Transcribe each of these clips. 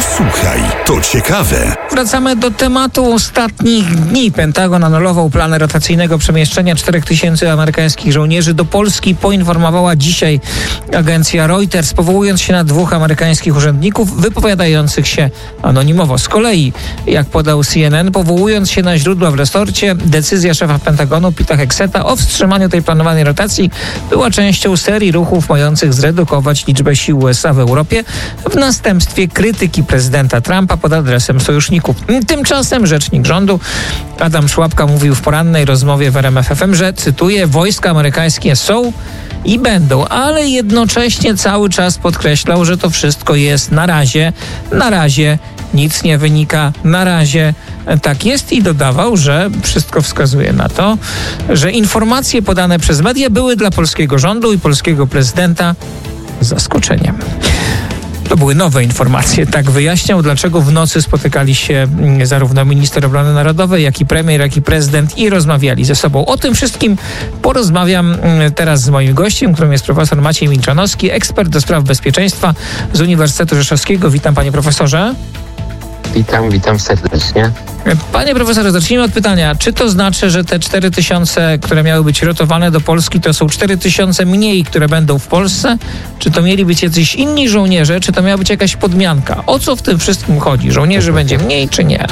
Posłuchaj, to ciekawe. Wracamy do tematu ostatnich dni. Pentagon anulował plany rotacyjnego przemieszczenia 4000 amerykańskich żołnierzy do Polski. Poinformowała dzisiaj agencja Reuters, powołując się na 2 amerykańskich urzędników wypowiadających się anonimowo. Z kolei, jak podał CNN, powołując się na źródła w resorcie, decyzja szefa Pentagonu Pita Hegseta o wstrzymaniu tej planowanej rotacji była częścią serii ruchów mających zredukować liczbę sił USA w Europie w następstwie krytyki prezydenta Trumpa pod adresem sojuszników. Tymczasem rzecznik rządu Adam Szłapka mówił w porannej rozmowie w RMF FM, że, cytuję, wojska amerykańskie są i będą, ale jednocześnie cały czas podkreślał, że to wszystko jest na razie, nic nie wynika, na razie tak jest i dodawał, że wszystko wskazuje na to, że informacje podane przez media były dla polskiego rządu i polskiego prezydenta zaskoczeniem. To były nowe informacje. Tak wyjaśniał, dlaczego w nocy spotykali się zarówno minister obrony narodowej, jak i premier, jak i prezydent i rozmawiali ze sobą. O tym wszystkim porozmawiam teraz z moim gościem, którym jest profesor Maciej Milczanowski, ekspert do spraw bezpieczeństwa z Uniwersytetu Rzeszowskiego. Witam, panie profesorze. Witam serdecznie. Panie profesorze, zacznijmy od pytania. Czy to znaczy, że te 4000, które miały być rotowane do Polski, to są 4000 mniej, które będą w Polsce? Czy to mieli być jacyś inni żołnierze? Czy to miała być jakaś podmianka? O co w tym wszystkim chodzi? Żołnierzy będzie mniej, czy nie?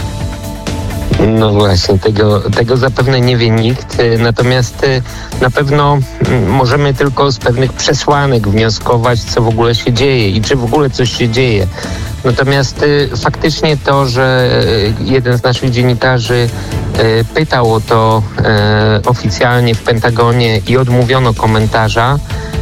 No właśnie, tego zapewne nie wie nikt, natomiast na pewno możemy tylko z pewnych przesłanek wnioskować, co w ogóle się dzieje i czy w ogóle coś się dzieje. Natomiast faktycznie to, że jeden z naszych dziennikarzy pytał o to oficjalnie w Pentagonie i odmówiono komentarza,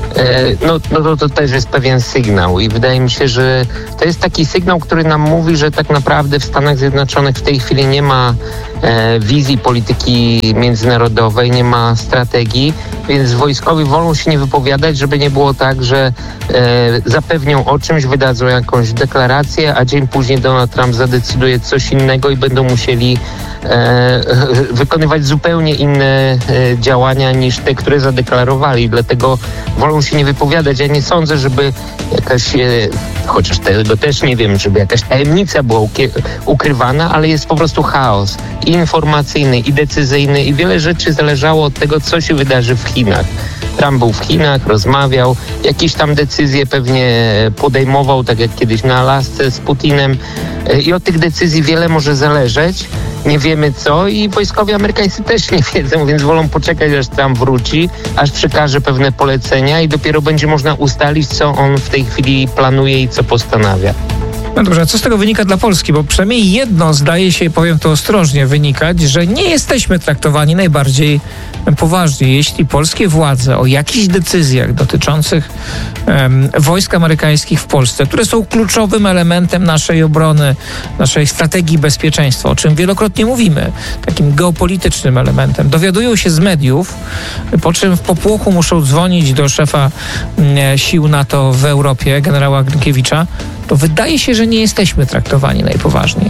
to też jest pewien sygnał i wydaje mi się, że to jest taki sygnał, który nam mówi, że tak naprawdę w Stanach Zjednoczonych w tej chwili nie ma wizji polityki międzynarodowej, nie ma strategii, więc wojskowi wolą się nie wypowiadać, żeby nie było tak, że zapewnią o czymś, wydadzą jakąś deklarację, a dzień później Donald Trump zadecyduje coś innego i będą musieli wykonywać zupełnie inne działania niż te, które zadeklarowali. Dlatego wolą się nie wypowiadać. Ja nie sądzę, żeby jakaś, chociaż tego też nie wiem, żeby jakaś tajemnica była ukrywana, ale jest po prostu chaos i informacyjny, i decyzyjny i wiele rzeczy zależało od tego, co się wydarzy w Chinach. Trump był w Chinach, rozmawiał, jakieś tam decyzje pewnie podejmował, tak jak kiedyś na Alasce z Putinem i od tych decyzji wiele może zależeć. Nie wiemy co i wojskowi amerykańscy też nie wiedzą, więc wolą poczekać, aż Trump wróci, aż przekaże pewne polecenia i dopiero będzie można ustalić, co on w tej chwili planuje i co postanawia. No dobrze, a co z tego wynika dla Polski? Bo przynajmniej jedno zdaje się, powiem to ostrożnie, wynikać, że nie jesteśmy traktowani najbardziej poważnie. Jeśli polskie władze o jakichś decyzjach dotyczących wojsk amerykańskich w Polsce, które są kluczowym elementem naszej obrony, naszej strategii bezpieczeństwa, o czym wielokrotnie mówimy, takim geopolitycznym elementem, dowiadują się z mediów, po czym w popłochu muszą dzwonić do szefa sił NATO w Europie, generała Grykiewicza, to wydaje się, że nie jesteśmy traktowani najpoważniej.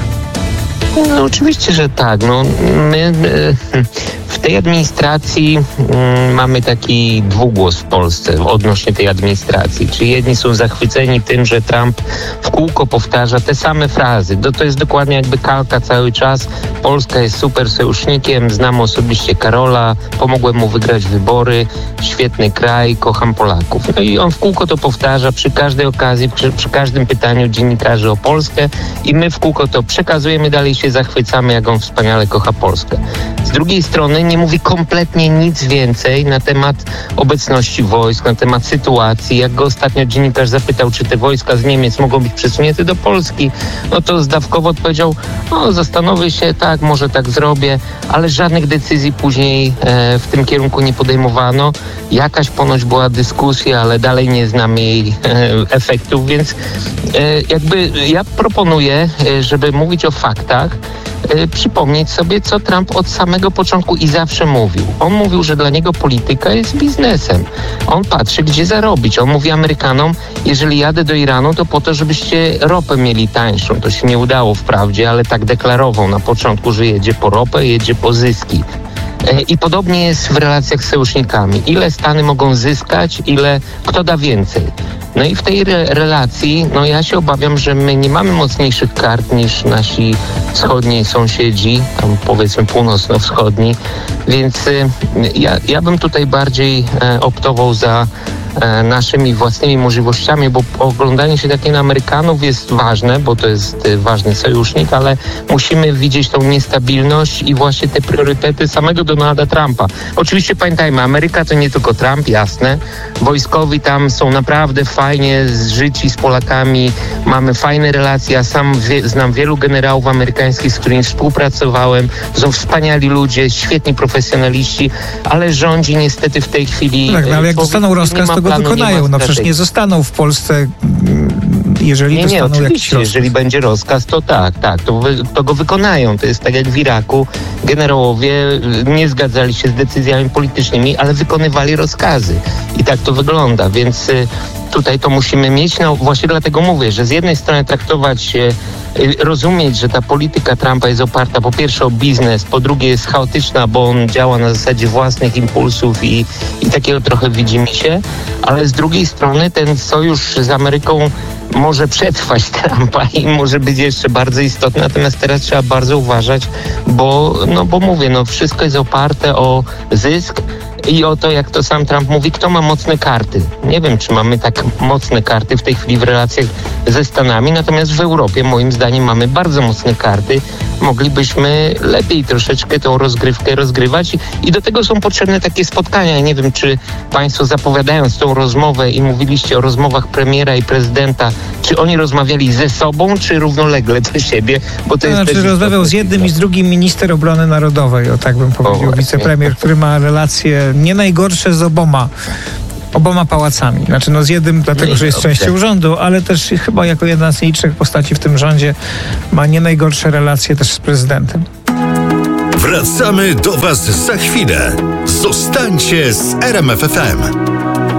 No oczywiście, że tak. My w tej administracji mamy taki dwugłos w Polsce odnośnie tej administracji. Czyli jedni są zachwyceni tym, że Trump w kółko powtarza te same frazy. To jest dokładnie jakby kalka cały czas. Polska jest super sojusznikiem, znam osobiście Karola, pomogłem mu wygrać wybory, świetny kraj, kocham Polaków. No i on w kółko to powtarza przy każdej okazji, przy każdym pytaniu dziennikarzy o Polskę i my w kółko to przekazujemy, dalej się zachwycamy, jak on wspaniale kocha Polskę. Z drugiej strony nie mówi kompletnie nic więcej na temat obecności wojsk, na temat sytuacji. Jak go ostatnio dziennikarz zapytał, czy te wojska z Niemiec mogą być przesunięte do Polski, no to zdawkowo odpowiedział, zastanowię się, tak, może tak zrobię, ale żadnych decyzji później w tym kierunku nie podejmowano. Jakaś ponoć była dyskusja, ale dalej nie znamy jej efektów, więc jakby ja proponuję, żeby mówić o faktach, przypomnieć sobie, co Trump od samego początku i zawsze mówił. On mówił, że dla niego polityka jest biznesem. On patrzy, gdzie zarobić. On mówi Amerykanom, jeżeli jadę do Iranu, to po to, żebyście ropę mieli tańszą. To się nie udało wprawdzie, ale tak deklarował na początku, że jedzie po ropę, jedzie po zyski. I podobnie jest w relacjach z sojusznikami. Ile Stany mogą zyskać, kto da więcej. No i w tej relacji, no ja się obawiam, że my nie mamy mocniejszych kart niż nasi wschodni sąsiedzi, tam powiedzmy północno-wschodni, więc ja bym tutaj bardziej optował za naszymi własnymi możliwościami, bo oglądanie się takie na Amerykanów jest ważne, bo to jest ważny sojusznik, ale musimy widzieć tą niestabilność i właśnie te priorytety samego Donalda Trumpa. Oczywiście pamiętajmy, Ameryka to nie tylko Trump, jasne. Wojskowi tam są naprawdę fajnie zżyci z Polakami, mamy fajne relacje, ja sam znam wielu generałów amerykańskich, z którymi współpracowałem, są wspaniali ludzie, świetni profesjonaliści, ale rządzi niestety w tej chwili... Tak, no, ale jak dostaną rozkaz, to go wykonają. No przecież nie zostaną w Polsce, jeżeli dostaną jakiś rozkaz. Jeżeli będzie rozkaz, to tak, to go wykonają. To jest tak jak w Iraku. Generałowie nie zgadzali się z decyzjami politycznymi, ale wykonywali rozkazy. I tak to wygląda, więc tutaj to musimy mieć. No właśnie dlatego mówię, że z jednej strony traktować, rozumieć, że ta polityka Trumpa jest oparta po pierwsze o biznes, po drugie jest chaotyczna, bo on działa na zasadzie własnych impulsów i takiego trochę widzimisię, ale z drugiej strony ten sojusz z Ameryką może przetrwać Trumpa i może być jeszcze bardzo istotny, natomiast teraz trzeba bardzo uważać, bo mówię, wszystko jest oparte o zysk i o to, jak to sam Trump mówi, kto ma mocne karty. Nie wiem, czy mamy tak mocne karty w tej chwili w relacjach ze Stanami, natomiast w Europie moim zdaniem mamy bardzo mocne karty. Moglibyśmy lepiej troszeczkę tą rozgrywkę rozgrywać i do tego są potrzebne takie spotkania. Ja nie wiem, czy państwo zapowiadając tą rozmowę i mówiliście o rozmowach premiera i prezydenta, czy oni rozmawiali ze sobą, czy równolegle do siebie? Bo to jest rozmawiał z jednym i z drugim minister obrony narodowej, o tak bym powiedział, wicepremier, który ma relacje nie najgorsze z oboma pałacami. Znaczy z jednym dlatego, że jest częścią rządu, ale też chyba jako jedna z nielicznych postaci w tym rządzie ma nie najgorsze relacje też z prezydentem. Wracamy do Was za chwilę. Zostańcie z RMF FM.